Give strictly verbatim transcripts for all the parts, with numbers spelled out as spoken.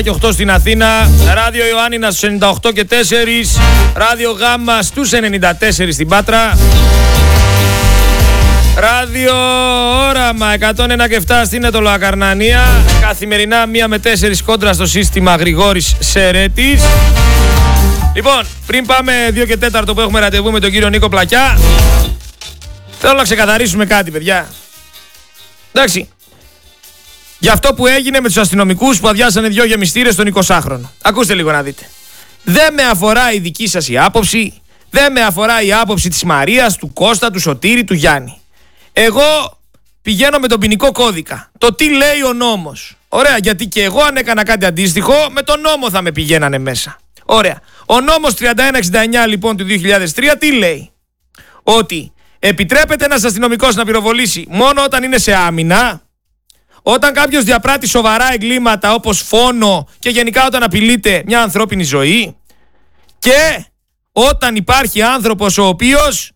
και οκτώ στην Αθήνα, Ράδιο Ιωάννινα στους ενενήντα οκτώ και τέσσερα, Ράδιο Γάμμα στους ενενήντα τέσσερα στην Πάτρα, Ράδιο Όραμα εκατόν ένα και επτά στην Ετωλοακαρνανία, καθημερινά μία με τέσσερα κόντρα στο σύστημα Γρηγόρης Σερέτης. Λοιπόν, πριν πάμε δύο και τέσσερα που έχουμε ραντεβού με τον κύριο Νίκο Πλακιά, θέλω να ξεκαθαρίσουμε κάτι, παιδιά. Εντάξει, για αυτό που έγινε με τους αστυνομικούς που αδειάσανε δυο γεμιστήρες στον εικοσάχρονο. Ακούστε λίγο να δείτε. Δεν με αφορά η δική σας η άποψη, δεν με αφορά η άποψη της Μαρίας, του Κώστα, του Σωτήρη, του Γιάννη. Εγώ πηγαίνω με τον ποινικό κώδικα. Το τι λέει ο νόμος. Ωραία, γιατί και εγώ αν έκανα κάτι αντίστοιχο, με τον νόμο θα με πηγαίνανε μέσα. Ωραία. Ο νόμος τριάντα ένα εξήντα εννιά λοιπόν του δύο χιλιάδες τρία τι λέει? Ότι επιτρέπεται ένας αστυνομικός να πυροβολήσει μόνο όταν είναι σε άμυνα, όταν κάποιος διαπράττει σοβαρά εγκλήματα όπως φόνο και γενικά όταν απειλείται μια ανθρώπινη ζωή, και όταν υπάρχει άνθρωπος ο οποίος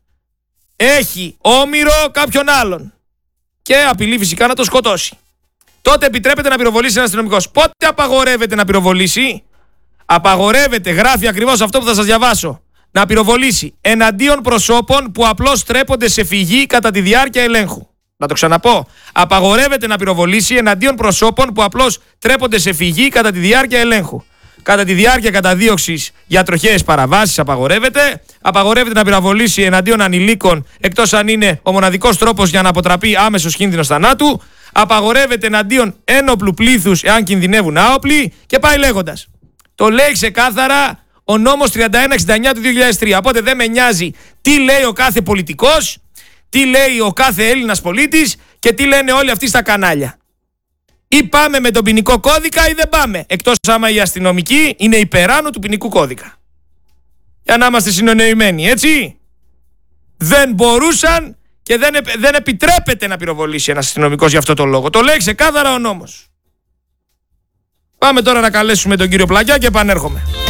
έχει όμηρο κάποιον άλλον και απειλεί φυσικά να το σκοτώσει. Τότε επιτρέπεται να πυροβολήσει ένας αστυνομικός. Πότε απαγορεύεται να πυροβολήσει? Απαγορεύεται, γράφει ακριβώς αυτό που θα σας διαβάσω, να πυροβολήσει εναντίον προσώπων που απλώς τρέπονται σε φυγή κατά τη διάρκεια ελέγχου. Να το ξαναπώ. Απαγορεύεται να πυροβολήσει εναντίον προσώπων που απλώς τρέπονται σε φυγή κατά τη διάρκεια ελέγχου. Κατά τη διάρκεια καταδίωξης για τροχαίες παραβάσεις απαγορεύεται. Απαγορεύεται να πυροβολήσει εναντίον ανηλίκων, εκτός αν είναι ο μοναδικός τρόπος για να αποτραπεί άμεσος κίνδυνος θανάτου. Απαγορεύεται εναντίον ένοπλου πλήθους εάν κινδυνεύουν άοπλοι, και πάει λέγοντας. Το λέει ξεκάθαρα ο νόμος τριάντα ένα εξήντα εννιά του δύο χιλιάδες τρία. Οπότε δεν με νοιάζει τι λέει ο κάθε πολιτικός, τι λέει ο κάθε Έλληνας πολίτης και τι λένε όλοι αυτοί στα κανάλια. Ή πάμε με τον ποινικό κώδικα ή δεν πάμε. Εκτός άμα οι αστυνομικοί είναι υπεράνω του ποινικού κώδικα. Για να είμαστε συνεννοημένοι, έτσι. Δεν μπορούσαν και δεν, δεν επιτρέπεται να πυροβολήσει ένας αστυνομικός για αυτό το λόγο. Το λέει ξεκάθαρα ο νόμος. Πάμε τώρα να καλέσουμε τον κύριο Πλακιά και επανέρχομαι.